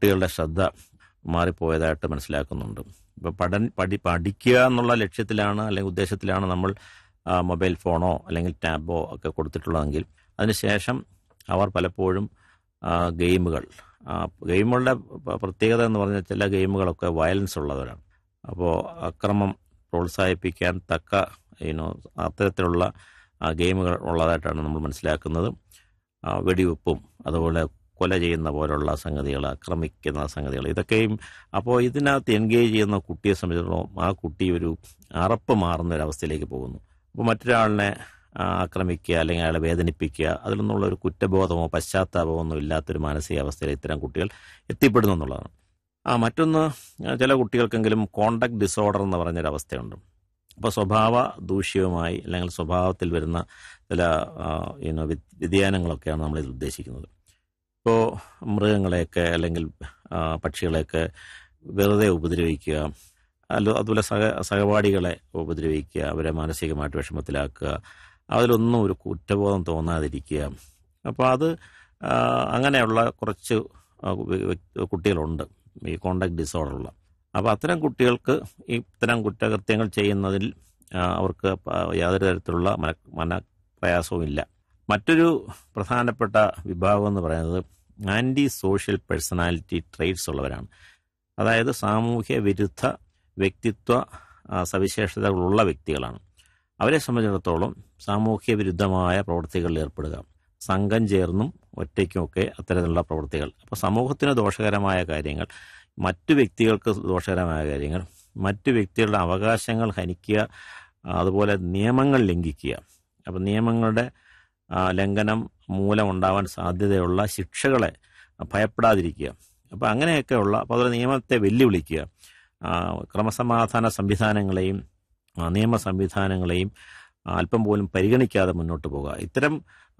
കുട്ടികളുടെ ശ്രദ്ധ മാറിപ്പോയതായിട്ട് മനസ്സിലാക്കുന്നുണ്ട്. ഇപ്പോൾ പഠിക്കുക എന്നുള്ള ലക്ഷ്യത്തിലാണ് അല്ലെങ്കിൽ ഉദ്ദേശത്തിലാണ് നമ്മൾ മൊബൈൽ ഫോണോ അല്ലെങ്കിൽ ടാബോ ഒക്കെ കൊടുത്തിട്ടുള്ളതെങ്കിൽ അതിനുശേഷം അവർ പലപ്പോഴും ഗെയിമുകളുടെ പ്രത്യേകത എന്ന് പറഞ്ഞാൽ ചില ഗെയിമുകളൊക്കെ വയലൻസ് ഉള്ളവരാണ്. അപ്പോൾ അക്രമം പ്രോത്സാഹിപ്പിക്കാൻ തക്ക അത്തരത്തിലുള്ള ഗെയിമുകൾ ഉള്ളതായിട്ടാണ് നമ്മൾ മനസ്സിലാക്കുന്നത്. വെടിവെപ്പും അതുപോലെ കൊല ചെയ്യുന്ന പോലുള്ള സംഗതികൾ, ആക്രമിക്കുന്ന സംഗതികൾ, ഇതൊക്കെയും. അപ്പോൾ ഇതിനകത്ത് എൻഗേജ് ചെയ്യുന്ന കുട്ടിയെ സംബന്ധിച്ചിടത്തോളം ആ കുട്ടി ഒരു അറപ്പ് മാറുന്ന ഒരവസ്ഥയിലേക്ക് പോകുന്നു. അപ്പോൾ മറ്റൊരാളിനെ ആക്രമിക്കുക അല്ലെങ്കിൽ അയാളെ വേദനിപ്പിക്കുക, അതിൽ നിന്നുള്ള ഒരു കുറ്റബോധമോ പശ്ചാത്താപമോ ഒന്നും ഇല്ലാത്തൊരു മാനസികാവസ്ഥയിൽ ഇത്തരം കുട്ടികൾ എത്തിപ്പെടുന്നു എന്നുള്ളതാണ്. മറ്റൊന്ന്, ചില കുട്ടികൾക്കെങ്കിലും കോണ്ടക്ട് ഡിസോർഡർ എന്ന് പറഞ്ഞൊരവസ്ഥയുണ്ട്. അപ്പോൾ സ്വഭാവ ദൂഷ്യവുമായി അല്ലെങ്കിൽ സ്വഭാവത്തിൽ വരുന്ന ചില വ്യതിയാനങ്ങളൊക്കെയാണ് നമ്മളിത് ഉദ്ദേശിക്കുന്നത്. ഇപ്പോൾ മൃഗങ്ങളെയൊക്കെ അല്ലെങ്കിൽ പക്ഷികളെയൊക്കെ വെറുതെ ഉപദ്രവിക്കുക, അതുപോലെ സഹപാഠികളെ ഉപദ്രവിക്കുക, അവരെ മാനസികമായിട്ട് വിഷമത്തിലാക്കുക, അതിലൊന്നും ഒരു കുറ്റബോധം തോന്നാതിരിക്കുക. അപ്പോൾ അത് അങ്ങനെയുള്ള കുറച്ച് കുട്ടികളുണ്ട് ഈ കോണ്ടക്ട് ഡിസോർഡറുള്ള. അപ്പോൾ അത്തരം കുട്ടികൾക്ക് ഇത്തരം കുറ്റകൃത്യങ്ങൾ ചെയ്യുന്നതിൽ അവർക്ക് യാതൊരു തരത്തിലുള്ള മനപ്രയാസവും ഇല്ല. മറ്റൊരു പ്രധാനപ്പെട്ട വിഭാഗം എന്ന് പറയുന്നത് ആൻറ്റി സോഷ്യൽ പേഴ്സണാലിറ്റി ട്രെയ്റ്റ്സ് ഉള്ളവരാണ്. അതായത് സാമൂഹ്യ വിരുദ്ധ വ്യക്തിത്വ സവിശേഷതകളുള്ള വ്യക്തികളാണ്. അവരെ സംബന്ധിച്ചിടത്തോളം സാമൂഹ്യ വിരുദ്ധമായ പ്രവൃത്തികളിൽ ഏർപ്പെടുക, സംഘം ചേർന്നും ഒറ്റയ്ക്കുമൊക്കെ അത്തരത്തിലുള്ള പ്രവൃത്തികൾ, അപ്പോൾ സമൂഹത്തിന് ദോഷകരമായ കാര്യങ്ങൾ, മറ്റു വ്യക്തികൾക്ക് ദോഷകരമായ കാര്യങ്ങൾ, മറ്റു വ്യക്തികളുടെ അവകാശങ്ങൾ ഹനിക്കുക, അതുപോലെ നിയമങ്ങൾ ലംഘിക്കുക. അപ്പോൾ നിയമങ്ങളുടെ ലംഘനം മൂലമുണ്ടാവാൻ സാധ്യതയുള്ള ശിക്ഷകളെ ഭയപ്പെടാതിരിക്കുക. അപ്പോൾ അങ്ങനെയൊക്കെയുള്ള, അപ്പോൾ അതുപോലെ നിയമത്തെ വെല്ലുവിളിക്കുക, ക്രമസമാധാന സംവിധാനങ്ങളെയും നിയമ സംവിധാനങ്ങളെയും അല്പം പോലും പരിഗണിക്കാതെ മുന്നോട്ട് പോകുക. ഇത്തരം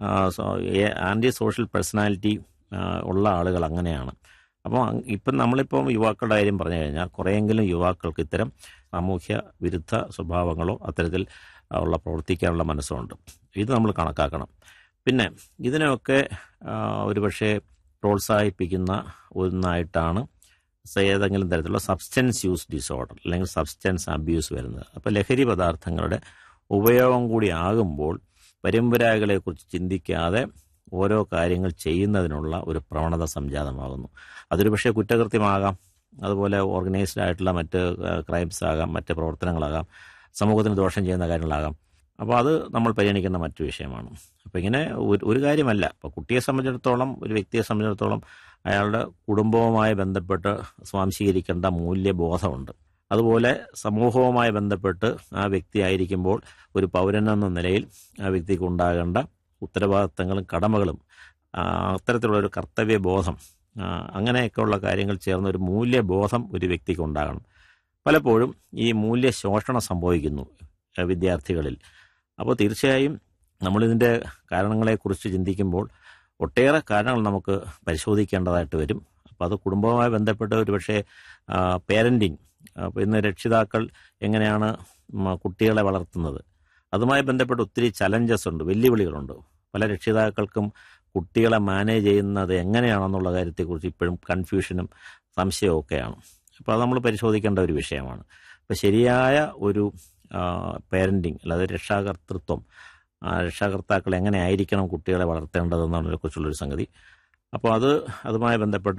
ആൻറ്റി സോഷ്യൽ പേഴ്സണാലിറ്റി ഉള്ള ആളുകൾ അങ്ങനെയാണ്. അപ്പോൾ ഇപ്പം നമ്മളിപ്പം യുവാക്കളുടെ കാര്യം പറഞ്ഞു കഴിഞ്ഞാൽ കുറേയെങ്കിലും യുവാക്കൾക്ക് ഇത്തരം സാമൂഹ്യ വിരുദ്ധ സ്വഭാവങ്ങളോ അത്തരത്തിൽ ഉള്ള പ്രവർത്തിക്കാനുള്ള മനസ്സുണ്ട്. ഇത് നമ്മൾ കണക്കാക്കണം. പിന്നെ ഇതിനെയൊക്കെ ഒരുപക്ഷെ പ്രോത്സാഹിപ്പിക്കുന്ന ഒന്നായിട്ടാണ് ഏതെങ്കിലും തരത്തിലുള്ള സബ്സ്റ്റൻസ് യൂസ് ഡിസോർഡർ അല്ലെങ്കിൽ സബ്സ്റ്റൻസ് അബ്യൂസ് വരുന്നത്. അപ്പോൾ ലഹരി പദാർത്ഥങ്ങളുടെ ഉപയോഗം കൂടി ആകുമ്പോൾ പരമ്പരാഗതകളെക്കുറിച്ച് ചിന്തിക്കാതെ ഓരോ കാര്യങ്ങൾ ചെയ്യുന്നതിനുള്ള ഒരു പ്രവണത സംജാതമാകുന്നു. അതൊരു പക്ഷേ കുറ്റകൃത്യമാകാം, അതുപോലെ ഓർഗനൈസ്ഡ് ആയിട്ടുള്ള മറ്റ് ക്രൈംസ് ആകാം, മറ്റ് പ്രവർത്തനങ്ങളാകാം, സമൂഹത്തിന് ദോഷം ചെയ്യുന്ന കാര്യങ്ങളാകാം. അപ്പോൾ അത് നമ്മൾ പരിഗണിക്കുന്ന മറ്റു വിഷയമാണ്. അപ്പോൾ ഇങ്ങനെ ഒരു കാര്യമല്ല. അപ്പോൾ കുട്ടിയെ സംബന്ധിച്ചിടത്തോളം, ഒരു വ്യക്തിയെ സംബന്ധിച്ചിടത്തോളം അയാളുടെ കുടുംബവുമായി ബന്ധപ്പെട്ട് സ്വാംശീകരിക്കേണ്ട മൂല്യബോധമുണ്ട്. അതുപോലെ സമൂഹവുമായി ബന്ധപ്പെട്ട് ആ വ്യക്തി ആയിരിക്കുമ്പോൾ ഒരു പൗരനെന്ന നിലയിൽ ആ വ്യക്തിക്ക് ഉണ്ടാകേണ്ട ഉത്തരവാദിത്തങ്ങളും കടമകളും, അത്തരത്തിലുള്ളൊരു കർത്തവ്യബോധം, അങ്ങനെയൊക്കെയുള്ള കാര്യങ്ങൾ ചേർന്ന ഒരു മൂല്യബോധം ഒരു വ്യക്തിക്ക് ഉണ്ടാകണം. പലപ്പോഴും ഈ മൂല്യശോഷണം സംഭവിക്കുന്നു വിദ്യാർത്ഥികളിൽ. അപ്പോൾ തീർച്ചയായും നമ്മളിതിൻ്റെ കാരണങ്ങളെക്കുറിച്ച് ചിന്തിക്കുമ്പോൾ ഒട്ടേറെ കാരണങ്ങൾ നമുക്ക് പരിശോധിക്കേണ്ടതായിട്ട് വരും. അപ്പോൾ അത് കുടുംബവുമായി ബന്ധപ്പെട്ട് ഒരുപക്ഷെ പേരൻറ്റിങ്, അപ്പോൾ ഇന്ന് രക്ഷിതാക്കൾ എങ്ങനെയാണ് കുട്ടികളെ വളർത്തുന്നത്, അതുമായി ബന്ധപ്പെട്ട് ഒത്തിരി ചലഞ്ചസ് ഉണ്ട്, വെല്ലുവിളികളുണ്ട്. പല രക്ഷിതാക്കൾക്കും കുട്ടികളെ മാനേജ് ചെയ്യുന്നത് എങ്ങനെയാണെന്നുള്ള കാര്യത്തെക്കുറിച്ച് ഇപ്പോഴും കൺഫ്യൂഷനും സംശയവും ഒക്കെയാണ്. അപ്പോൾ അത് നമ്മൾ പരിശോധിക്കേണ്ട ഒരു വിഷയമാണ്. അപ്പോൾ ശരിയായ ഒരു പേരൻറ്റിങ്, അല്ലാതെ രക്ഷാകർത്തൃത്വം, രക്ഷാകർത്താക്കൾ എങ്ങനെ ആയിരിക്കണം കുട്ടികളെ വളർത്തേണ്ടതെന്നതിനെക്കുറിച്ചുള്ളൊരു സംഗതി. അപ്പോൾ അതുമായി ബന്ധപ്പെട്ട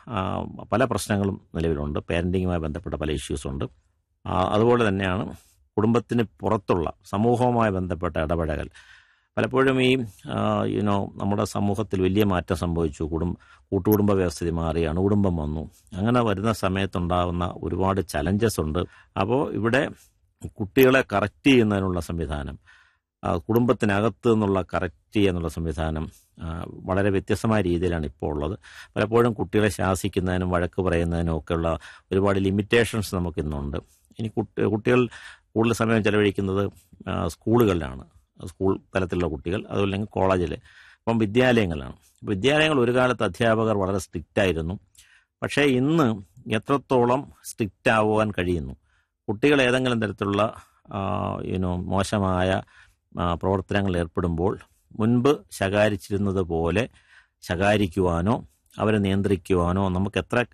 പല പ്രശ്നങ്ങളും നിലവിലുണ്ട്. പേരൻറ്റിങ്ങുമായി ബന്ധപ്പെട്ട പല ഇഷ്യൂസുണ്ട്. അതുപോലെ തന്നെയാണ് കുടുംബത്തിന് പുറത്തുള്ള സമൂഹവുമായി ബന്ധപ്പെട്ട ഇടപെടൽ. പലപ്പോഴും ഈ നമ്മുടെ സമൂഹത്തിൽ വലിയ മാറ്റം സംഭവിച്ചു. കൂട്ടുകുടുംബ വ്യവസ്ഥിതി മാറി, അണുകുടുംബം വന്നു. അങ്ങനെ വരുന്ന സമയത്തുണ്ടാകുന്ന ഒരുപാട് ചലഞ്ചസ് ഉണ്ട്. അപ്പോൾ ഇവിടെ കുട്ടികളെ കറക്റ്റ് ചെയ്യുന്നതിനുള്ള സംവിധാനം, കുടുംബത്തിനകത്ത് നിന്നുള്ള കറക്റ്റ് ചെയ്യാനുള്ള സംവിധാനം വളരെ വ്യത്യസ്തമായ രീതിയിലാണ് ഇപ്പോൾ ഉള്ളത്. പലപ്പോഴും കുട്ടികളെ ശാസിക്കുന്നതിനും വഴക്ക് പറയുന്നതിനും ഒക്കെയുള്ള ഒരുപാട് ലിമിറ്റേഷൻസ് നമുക്കിന്നുണ്ട്. ഇനി കുട്ടികൾ കൂടുതൽ സമയം ചെലവഴിക്കുന്നത് സ്കൂളുകളിലാണ്, സ്കൂൾ തലത്തിലുള്ള കുട്ടികൾ, അതുമല്ലെങ്കിൽ കോളേജിൽ, അപ്പം വിദ്യാലയങ്ങളാണ്. വിദ്യാലയങ്ങൾ ഒരു കാലത്ത് അധ്യാപകർ വളരെ സ്ട്രിക്റ്റ് ആയിരുന്നു. പക്ഷേ ഇന്ന് എത്രത്തോളം സ്ട്രിക്റ്റ് ആവാൻ കഴിയുന്നു? കുട്ടികൾ ഏതെങ്കിലും തരത്തിലുള്ള മോശമായ പ്രവർത്തനങ്ങളിൽ ഏർപ്പെടുമ്പോൾ മുൻപ് ശകാരിച്ചിരുന്നത് പോലെ ശകാരിക്കുവാനോ അവരെ നിയന്ത്രിക്കുവാനോ നമുക്ക് എത്ര